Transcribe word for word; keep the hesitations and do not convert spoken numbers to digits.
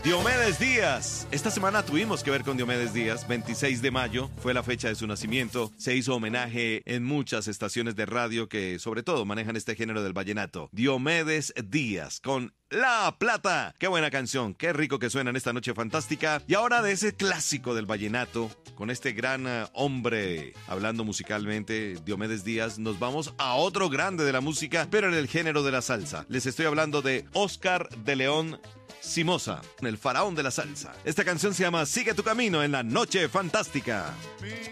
Diomedes Díaz. Esta semana tuvimos que ver con Diomedes Díaz. veintiséis de mayo fue la fecha de su nacimiento. Se hizo homenaje en muchas estaciones de radio que sobre todo manejan este género del vallenato. Diomedes Díaz con La Plata. Qué buena canción, qué rico que suena en esta noche fantástica. Y ahora de ese clásico del vallenato, con este gran uh, hombre hablando musicalmente, Diomedes Díaz, nos vamos a otro grande de la música, pero en el género de la salsa. Les estoy hablando de Oscar de León Simosa, el faraón de la salsa. Esta canción se llama Sigue tu camino en la noche fantástica.